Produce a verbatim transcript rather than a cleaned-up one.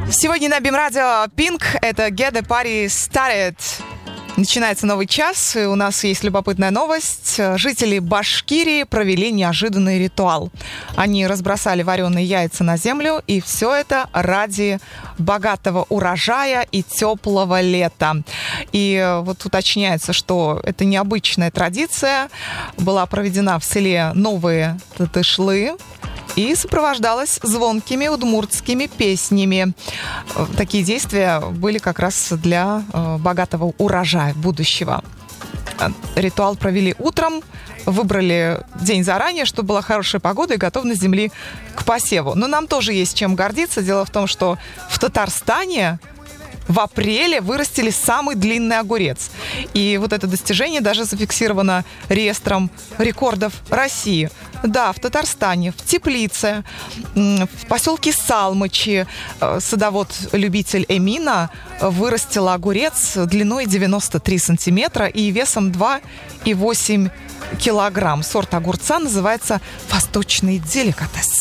Сегодня на БИМ-радио Pink это Get the Party Started. Начинается новый час, и у нас есть любопытная новость. Жители Башкирии провели неожиданный ритуал. Они разбросали вареные яйца на землю, и все это ради богатого урожая и теплого лета. И вот уточняется, что это необычная традиция. Была проведена в селе Новые Татышлы и сопровождалась звонкими удмуртскими песнями. Такие действия были как раз для э, богатого урожая будущего. Ритуал провели утром, выбрали день заранее, чтобы была хорошая погода и готовность земли к посеву. Но нам тоже есть чем гордиться. Дело в том, что в Татарстане в апреле вырастили самый длинный огурец. И вот это достижение даже зафиксировано реестром рекордов России. Да, в Татарстане, в Теплице, в поселке Салмычи садовод-любитель Эмина вырастила огурец длиной девяносто три сантиметра и весом два и восемь килограмм. Сорт огурца называется «Восточный деликатес».